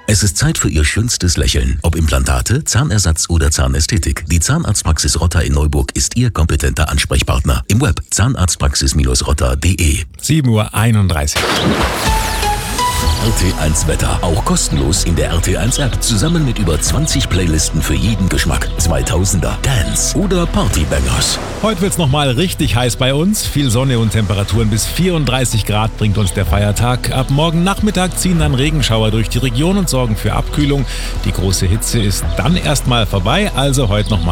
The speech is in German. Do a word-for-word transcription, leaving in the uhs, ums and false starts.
Es ist Zeit für Ihr schönstes Lächeln. Ob Implantate, Zahnersatz oder Zahnästhetik. Die Zahnarztpraxis Rotter in Neuburg ist Ihr kompetenter Ansprechpartner. Im Web zahnarztpraxis rotter punkt de. sieben Uhr einunddreißig. R T eins Wetter. Auch kostenlos in der R T eins App. Zusammen mit über zwanzig Playlisten für jeden Geschmack. zweitausender, Dance oder Partybangers. Heute wird's nochmal richtig heiß bei uns. Viel Sonne und Temperaturen bis vierunddreißig Grad bringt uns der Feiertag. Ab morgen Nachmittag ziehen dann Regenschauer durch die Region und sorgen für Abkühlung. Die große Hitze ist dann erstmal vorbei. Also heute nochmal